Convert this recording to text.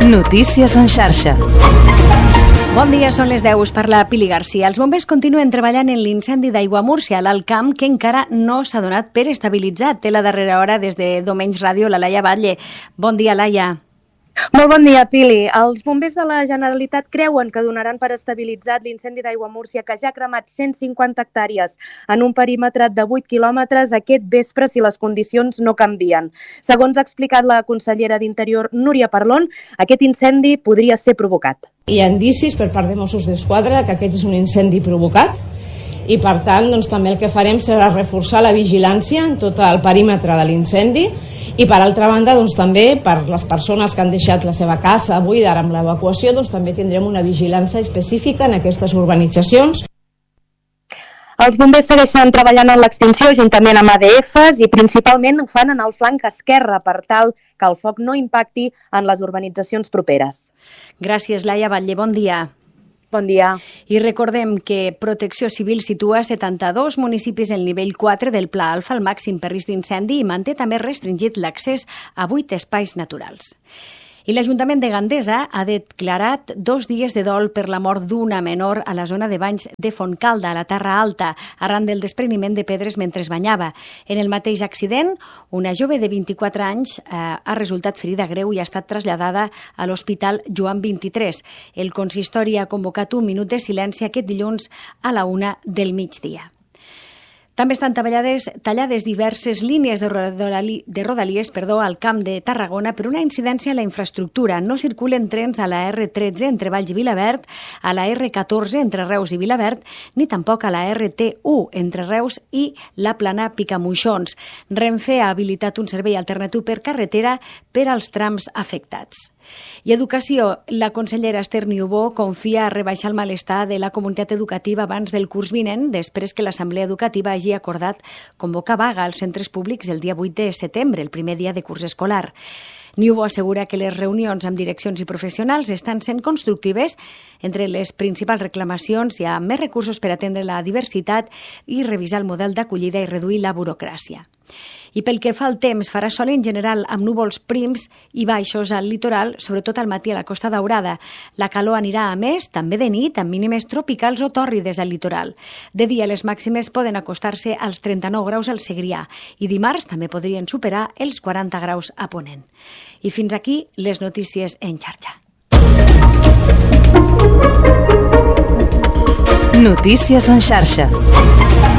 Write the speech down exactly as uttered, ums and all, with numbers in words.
Notícies en xarxa. Bon dia, són les deu, us parla Pili Garcia. Els bombers continuen treballant en l'incendi d'Aigua Múrcia, a l'Alt Camp, que encara no s'ha donat per estabilitzat. Té la darrera hora des de Domenys Ràdio, la Laia Batlle. Bon dia, Laia. Molt bon dia, Pili. Els bombers de la Generalitat creuen que donaran per estabilitzat l'incendi d'Aigua Múrcia, que ja ha cremat cent cinquanta hectàrees en un perímetre de vuit quilòmetres aquest vespre si les condicions no canvien. Segons ha explicat la consellera d'Interior, Núria Parlon, aquest incendi podria ser provocat. Hi ha indicis per part de Mossos d'Esquadra que aquest és un incendi provocat i, per tant, doncs, també el que farem serà reforçar la vigilància en tot el perímetre de l'incendi i, per altra banda, doncs, també per les persones que han deixat la seva casa buida ara amb l'evacuació, doncs, també tindrem una vigilància específica en aquestes urbanitzacions. Els bombers segueixen treballant en l'extinció juntament amb A D Fs i principalment ho fan en el flanc esquerre per tal que el foc no impacti en les urbanitzacions properes. Gràcies, Laia Batlle. Bon dia. Bon dia. I recordem que Protecció Civil situa setanta-dos municipis en nivell quatre del Pla Alfa, el màxim per risc d'incendi, i manté també restringit l'accés a vuit espais naturals. I l'Ajuntament de Gandesa ha declarat dos dies de dol per la mort d'una menor a la zona de banys de Fontcalda, a la Terra Alta, arran del despreniment de pedres mentre es banyava. En el mateix accident, una jove de vint-i-quatre anys eh, ha resultat ferida greu i ha estat traslladada a l'Hospital Joan vint-i-tres. El consistori ha convocat un minut de silenci aquest dilluns a la una del migdia. També estan tallades, tallades diverses línies de, rodali, de rodalies perdó, al Camp de Tarragona per una incidència a la infraestructura. No circulen trens a la erre tretze entre Valls i Vilaverd, a la erre catorze entre Reus i Vilaverd, ni tampoc a la erre te u entre Reus i la Plana Picamoixons. Renfe ha habilitat un servei alternatiu per carretera per als trams afectats. I Educació, la consellera Esther Niubó confia a rebaixar el malestar de la comunitat educativa abans del curs vinent, després que l'Assemblea Educativa hagi acordat convocar vaga als centres públics el dia vuit de setembre, el primer dia de curs escolar. Niubó assegura que les reunions amb direccions i professionals estan sent constructives. Entre les principals reclamacions hi ha més recursos per atendre la diversitat i revisar el model d'acollida i reduir la burocràcia. I pel que fa al temps, farà sol en general amb núvols prims i baixos al litoral, sobretot al matí a la Costa Daurada. La calor anirà a més, també de nit, amb mínimes tropicals o tòrrides al litoral. De dia les màximes poden acostar-se als trenta-nou graus al Segrià i dimarts també podrien superar els quaranta graus a Ponent. I fins aquí les notícies en xarxa. Notícies en xarxa.